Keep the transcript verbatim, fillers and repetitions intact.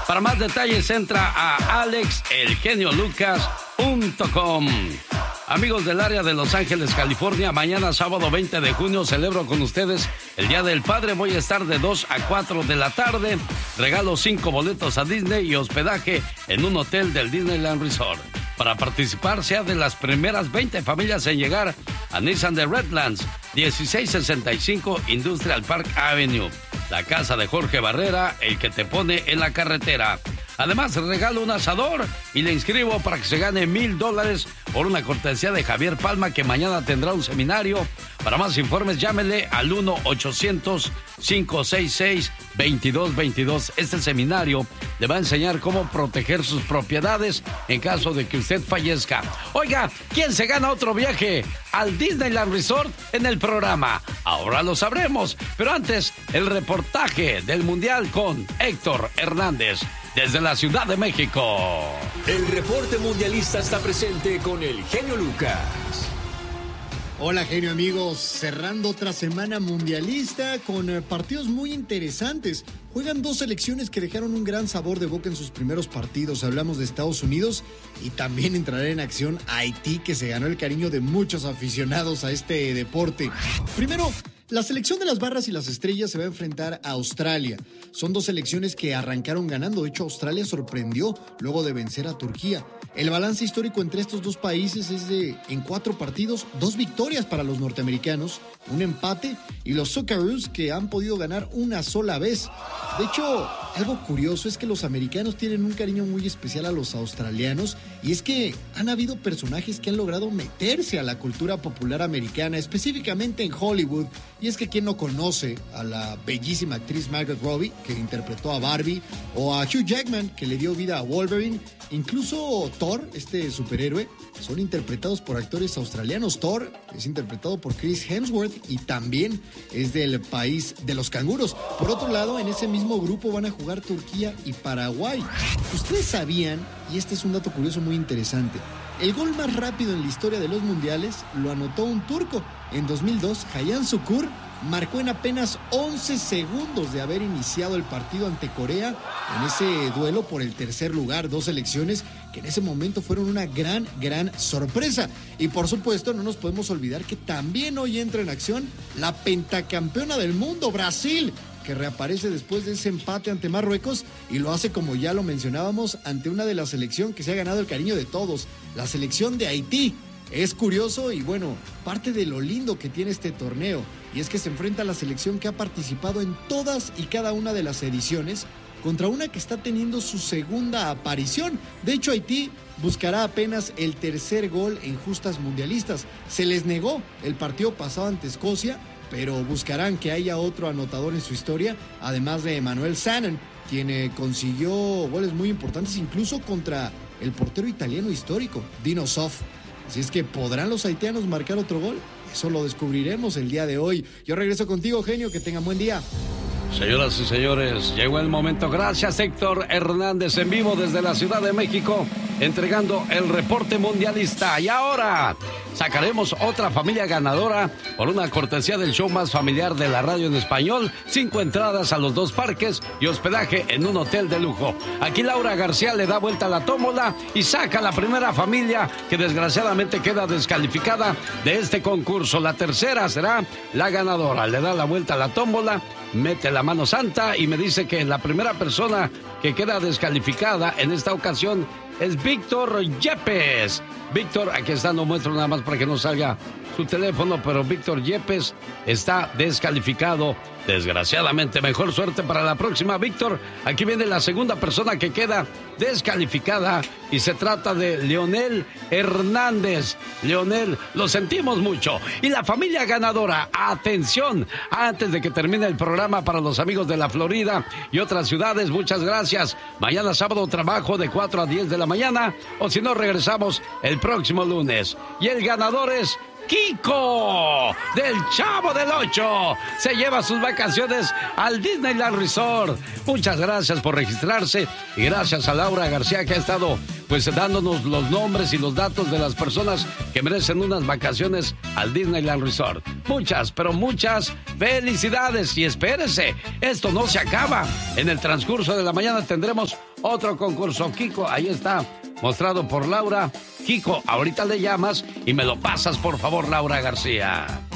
Para más detalles entra a alex el genio lucas punto com. Amigos del área de Los Ángeles, California, mañana sábado veinte de junio celebro con ustedes el Día del Padre. Voy a estar de dos a cuatro de la tarde. Regalo cinco boletos a Disney y hospedaje en un hotel del Disneyland Resort. Para participar, sea de las primeras veinte familias en llegar a Nissan de Redlands, dieciséis sesenta y cinco Industrial Park Avenue. La casa de Jorge Barrera, el que te pone en la carretera. Además, regalo un asador y le inscribo para que se gane mil dólares por una cortesía de Javier Palma, que mañana tendrá un seminario. Para más informes, llámele al uno ochocientos, cinco seis seis, veintidós veintidós. Este seminario le va a enseñar cómo proteger sus propiedades en caso de que usted fallezca. Oiga, ¿quién se gana otro viaje al Disneyland Resort en el programa? Ahora lo sabremos, pero antes, el reportaje del Mundial con Héctor Hernández desde la Ciudad de México. El reporte mundialista está presente con el genio Lucas. Hola, genio amigos, cerrando otra semana mundialista con eh, partidos muy interesantes. Juegan dos selecciones que dejaron un gran sabor de boca en sus primeros partidos. Hablamos de Estados Unidos y también entrará en acción Haití, que se ganó el cariño de muchos aficionados a este deporte. Primero, la selección de las barras y las estrellas se va a enfrentar a Australia. Son dos selecciones que arrancaron ganando. De hecho, Australia sorprendió luego de vencer a Turquía. El balance histórico entre estos dos países es de, en cuatro partidos, dos victorias para los norteamericanos, un empate, y los Socceroos, que han podido ganar una sola vez. De hecho, algo curioso es que los americanos tienen un cariño muy especial a los australianos, y es que han habido personajes que han logrado meterse a la cultura popular americana, específicamente en Hollywood. Y es que quien no conoce a la bellísima actriz Margot Robbie, que interpretó a Barbie, o a Hugh Jackman, que le dio vida a Wolverine. Incluso Thor, este superhéroe, son interpretados por actores australianos. Thor es interpretado por Chris Hemsworth y también es del país de los canguros. Por otro lado, en ese mismo grupo van a jugar Turquía y Paraguay. ¿Ustedes sabían, y este es un dato curioso muy interesante, el gol más rápido en la historia de los mundiales lo anotó un turco? En dos mil dos, Hayan Sukur marcó en apenas once segundos de haber iniciado el partido ante Corea en ese duelo por el tercer lugar. Dos selecciones que en ese momento fueron una gran, gran sorpresa. Y por supuesto, no nos podemos olvidar que también hoy entra en acción la pentacampeona del mundo, Brasil, que reaparece después de ese empate ante Marruecos y lo hace, como ya lo mencionábamos, ante una de las selecciones que se ha ganado el cariño de todos, la selección de Haití. Es curioso y bueno, parte de lo lindo que tiene este torneo, y es que se enfrenta a la selección que ha participado en todas y cada una de las ediciones contra una que está teniendo su segunda aparición. De hecho, Haití buscará apenas el tercer gol en justas mundialistas. Se les negó el partido pasado ante Escocia, pero buscarán que haya otro anotador en su historia, además de Emmanuel Sanon, quien eh, consiguió goles muy importantes, incluso contra el portero italiano histórico, Dino Zoff. Así es que, ¿podrán los haitianos marcar otro gol? Eso lo descubriremos el día de hoy. Yo regreso contigo, genio, que tengan buen día. Señoras y señores, llegó el momento. Gracias, Héctor Hernández, en vivo desde la Ciudad de México, entregando el reporte mundialista. Y ahora sacaremos otra familia ganadora por una cortesía del show más familiar de la radio en español. Cinco entradas a los dos parques y hospedaje en un hotel de lujo. Aquí Laura García le da vuelta a la tómbola y saca la primera familia que desgraciadamente queda descalificada de este concurso. La tercera será la ganadora. Le da la vuelta a la tómbola, mete la mano santa y me dice que la primera persona que queda descalificada en esta ocasión es Víctor Yepes. Víctor, aquí está, no muestro nada más para que no salga su teléfono, pero Víctor Yepes está descalificado. Desgraciadamente, mejor suerte para la próxima, Víctor. Aquí viene la segunda persona que queda descalificada y se trata de Leonel Hernández. Leonel, lo sentimos mucho. Y la familia ganadora, atención, antes de que termine el programa, para los amigos de la Florida y otras ciudades, muchas gracias. Mañana sábado trabajo de cuatro a diez de la mañana, o si no, regresamos el próximo lunes. Y el ganador es Kiko, del Chavo del Ocho, se lleva sus vacaciones al Disneyland Resort. Muchas gracias por registrarse y gracias a Laura García, que ha estado pues dándonos los nombres y los datos de las personas que merecen unas vacaciones al Disneyland Resort. Muchas, pero muchas felicidades. Y espérese, esto no se acaba. En el transcurso de la mañana tendremos otro concurso. Kiko, ahí está, mostrado por Laura. Kiko, ahorita le llamas y me lo pasas, por favor, Laura García.